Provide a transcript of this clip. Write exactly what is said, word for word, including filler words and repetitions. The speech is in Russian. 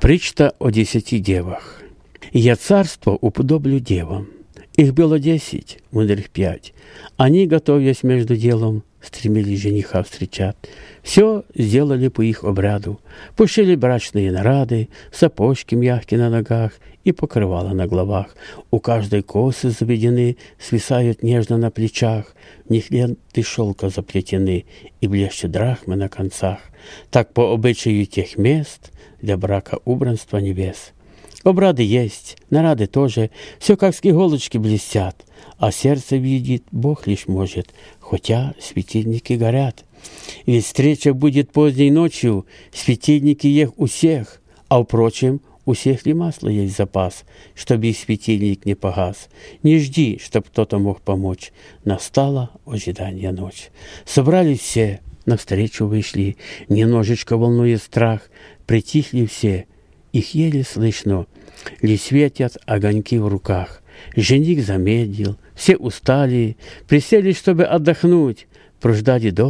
Притча о десяти девах. «Я царство уподоблю девам. Их было десять, мудрых пять. Они, готовясь между делом, стремились жениха встречать. Все сделали по их обряду. Пошили брачные нарады, сапожки мягкие на ногах и покрывала на головах. У каждой косы заведены, свисают нежно на плечах. В них ленты шелка заплетены и блещут драхмы на концах. Так по обычаю тех мест для брака убранства небес. Обряды есть, нарады тоже, все как с иголочки блестят, а сердце видит Бог лишь может, хотя светильники горят. Ведь встреча будет поздней ночью, светильники есть у всех, а впрочем, у всех ли масла есть запас, чтобы их светильник не погас? Не жди, чтоб кто-то мог помочь, настала ожидание ночь. Собрались все, навстречу вышли, немножечко волнует страх, притихли все, их еле слышно, лишь светят огоньки в руках. Жених замедлил, все устали, присели, чтобы отдохнуть, прождали долго.